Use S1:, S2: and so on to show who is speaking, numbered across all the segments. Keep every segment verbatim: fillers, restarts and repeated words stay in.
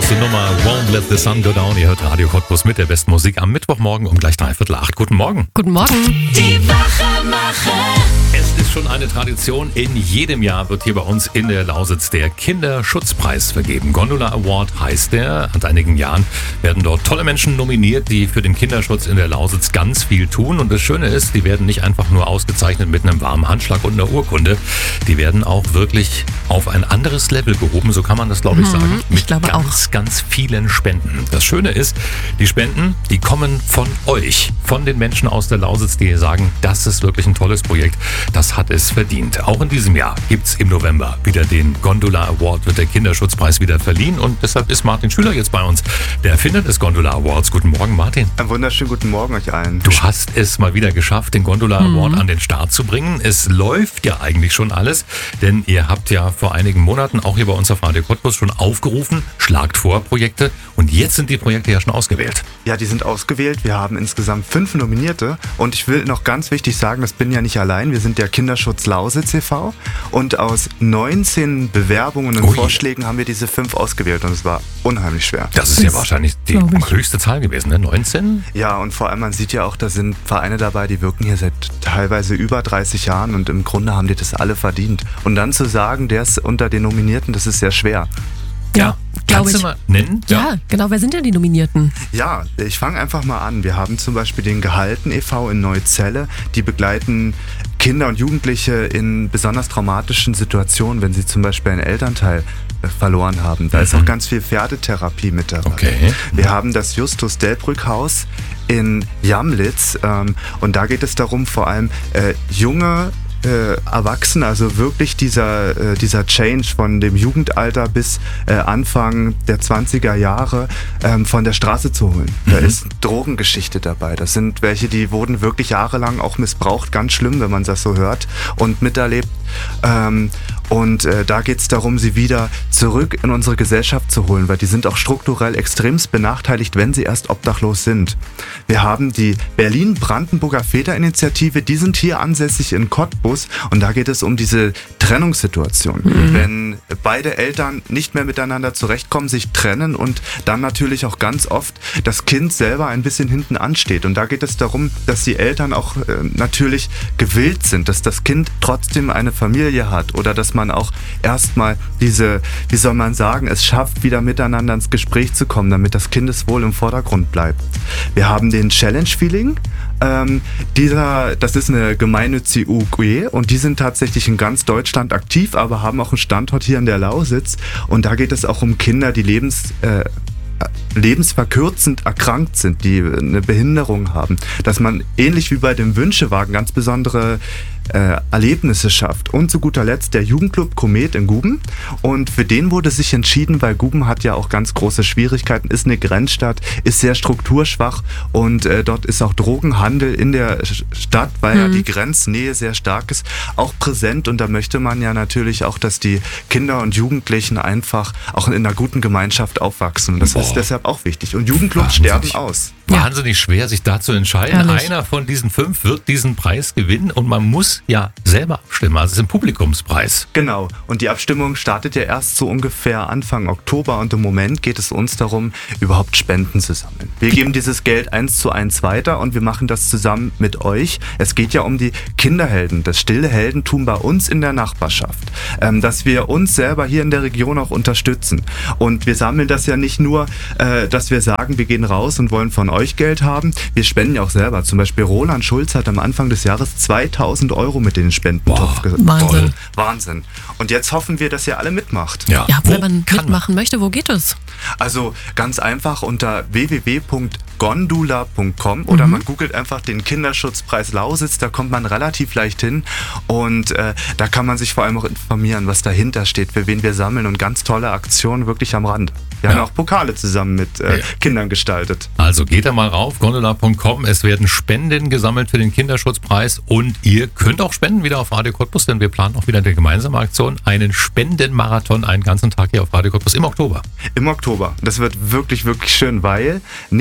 S1: neueste Nummer Won't Let the Sun Go Down. Ihr hört Radio Cottbus mit der besten Musik am Mittwochmorgen um gleich dreiviertel acht. Guten Morgen.
S2: Guten Morgen.
S3: Die Wachmacher.
S1: Es ist schon eine Tradition. In jedem Jahr wird hier bei uns in der Lausitz der Kinderschutzpreis vergeben. Gondola Award heißt der. Seit einigen Jahren werden dort tolle Menschen nominiert, die für den Kinderschutz in der Lausitz ganz viel tun. Und das Schöne ist, die werden nicht einfach nur ausgezeichnet mit einem warmen Handschlag und einer Urkunde. Die werden auch wirklich auf ein anderes Level gehoben, so kann man das, glaube ich, sagen.
S2: Mhm, ich
S1: mit
S2: glaube
S1: ganz,
S2: auch.
S1: ganz vielen Spenden. Das Schöne ist, die Spenden, die kommen von euch, von den Menschen aus der Lausitz, die sagen, das ist wirklich ein tolles Projekt, das hat es verdient. Auch in diesem Jahr gibt es im November wieder den Gondola Award, wird der Kinderschutzpreis wieder verliehen und deshalb ist Martin Schüler jetzt bei uns, der Erfinder des Gondola Awards. Guten Morgen, Martin.
S4: Einen wunderschönen guten Morgen euch allen.
S1: Du hast es mal wieder geschafft, den Gondola Award an den Start zu bringen. Es läuft ja eigentlich schon alles, denn ihr habt ja vor einigen Monaten auch hier bei uns auf Radio Cottbus schon aufgerufen, schlagt vor Projekte und jetzt sind die Projekte ja schon ausgewählt.
S4: Ja, die sind ausgewählt. Wir haben insgesamt fünf Nominierte und ich will noch ganz wichtig sagen, das bin ja nicht allein. Wir sind der Kinderschutz Lausitz e V und aus neunzehn Bewerbungen und
S1: Ui.
S4: Vorschlägen haben wir diese fünf ausgewählt und es war unheimlich schwer.
S1: Das ist ja wahrscheinlich die
S2: glaub ich.
S1: höchste Zahl gewesen, ne? neunzehn?
S4: Ja, und vor allem, man sieht ja auch, da sind Vereine dabei, die wirken hier seit teilweise über dreißig Jahren und im Grunde haben die das alle verdient. Und dann zu sagen, der ist unter den Nominierten, das ist sehr schwer.
S2: Ja, glaube
S1: Kannst
S2: ich.
S1: du mal nennen?
S2: Ja, genau. Wer sind denn die Nominierten?
S4: Ja, ich fange einfach mal an. Wir haben zum Beispiel den Gehalten e V in Neuzelle. Die begleiten Kinder und Jugendliche in besonders traumatischen Situationen, wenn sie zum Beispiel einen Elternteil äh, verloren haben. Da mhm. ist auch ganz viel Pferdetherapie mit dabei.
S1: Okay.
S4: Wir haben das Justus-Delbrück-Haus in Jamlitz ähm, und da geht es darum, vor allem äh, junge Äh, Erwachsene, also wirklich dieser, äh, dieser Change von dem Jugendalter bis äh, Anfang der zwanziger Jahre ähm, von der Straße zu holen. Mhm. Da ist Drogengeschichte dabei. Das sind welche, die wurden wirklich jahrelang auch missbraucht, ganz schlimm, wenn man das so hört und miterlebt. Ähm, und äh, da geht es darum, sie wieder zurück in unsere Gesellschaft zu holen, weil die sind auch strukturell extremst benachteiligt, wenn sie erst obdachlos sind. Wir haben die Berlin-Brandenburger Väterinitiative, die sind hier ansässig in Cottbus und da geht es um diese Trennungssituation. Mhm. Wenn beide Eltern nicht mehr miteinander zurechtkommen, sich trennen und dann natürlich auch ganz oft das Kind selber ein bisschen hinten ansteht. Und da geht es darum, dass die Eltern auch äh, natürlich gewillt sind, dass das Kind trotzdem eine Familie hat oder dass man auch erstmal diese, wie soll man sagen, es schafft, wieder miteinander ins Gespräch zu kommen, damit das Kindeswohl im Vordergrund bleibt. Wir haben den Challenge-Feeling. Ähm, dieser, das ist eine gemeinnützige U G und die sind tatsächlich in ganz Deutschland aktiv, aber haben auch einen Standort hier in der Lausitz und da geht es auch um Kinder, die lebens, äh, lebensverkürzend erkrankt sind, die eine Behinderung haben, dass man ähnlich wie bei dem Wünschewagen ganz besondere Äh, Erlebnisse schafft. Und zu guter Letzt der Jugendclub Komet in Guben. Und für den wurde sich entschieden, weil Guben hat ja auch ganz große Schwierigkeiten, ist eine Grenzstadt, ist sehr strukturschwach und äh, dort ist auch Drogenhandel in der Stadt, weil mhm. ja die Grenznähe sehr stark ist, auch präsent. Und da möchte man ja natürlich auch, dass die Kinder und Jugendlichen einfach auch in einer guten Gemeinschaft aufwachsen. Und das Boah. ist deshalb auch wichtig. Und Jugendclubs sterben aus.
S1: Wahnsinnig schwer, sich da zu entscheiden.
S2: Ehrlich?
S1: Einer von diesen fünf wird diesen Preis gewinnen und man muss ja selber abstimmen. Also es ist ein Publikumspreis.
S4: Genau. Und die Abstimmung startet ja erst so ungefähr Anfang Oktober und im Moment geht es uns darum, überhaupt Spenden zu sammeln. Wir geben dieses Geld eins zu eins weiter und wir machen das zusammen mit euch. Es geht ja um die Kinderhelden, das stille Heldentum bei uns in der Nachbarschaft. Ähm, dass wir uns selber hier in der Region auch unterstützen. Und wir sammeln das ja nicht nur, äh, dass wir sagen, wir gehen raus und wollen von euch Geld haben. Wir spenden ja auch selber. Zum Beispiel Roland Schulz hat am Anfang des Jahres zweitausend Euro mit in den Spendentopf ge-
S2: Wahnsinn.
S4: Wahnsinn. Und jetzt hoffen wir, dass ihr alle mitmacht.
S1: Ja,
S2: Ja,
S1: wo
S2: wenn man
S1: kann
S2: mitmachen möchte, wo geht es?
S4: Also ganz einfach unter w w w punkt gondula punkt com oder mhm. man googelt einfach den Kinderschutzpreis Lausitz, da kommt man relativ leicht hin und äh, da kann man sich vor allem auch informieren, was dahinter steht, für wen wir sammeln und ganz tolle Aktionen wirklich am Rand. Wir ja. haben auch Pokale zusammen mit äh, ja. Kindern gestaltet.
S1: Also geht da mal rauf, gondola punkt com. Es werden Spenden gesammelt für den Kinderschutzpreis und ihr könnt auch spenden wieder auf Radio Cottbus, denn wir planen auch wieder eine gemeinsame Aktion, einen Spendenmarathon, einen ganzen Tag hier auf Radio Cottbus im Oktober.
S4: Im Oktober. Das wird wirklich, wirklich schön, weil nicht nur das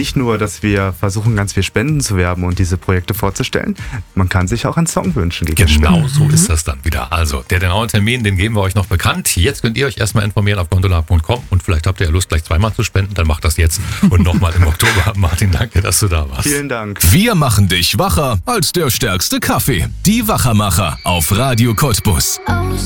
S4: dass wir versuchen, ganz viel Spenden zu werben und diese Projekte vorzustellen. Man kann sich auch einen Song wünschen gegen
S1: Genau
S4: Spenden.
S1: so ist das dann wieder. Also, der genaue Termin, den geben wir euch noch bekannt. Jetzt könnt ihr euch erstmal informieren auf gondola punkt com und vielleicht habt ihr ja Lust, gleich zweimal zu spenden, dann macht das jetzt und nochmal im Oktober. Martin, danke, dass du da warst.
S4: Vielen Dank.
S5: Wir machen dich wacher als der stärkste Kaffee. Die Wachermacher auf Radio Cottbus.
S3: Oh,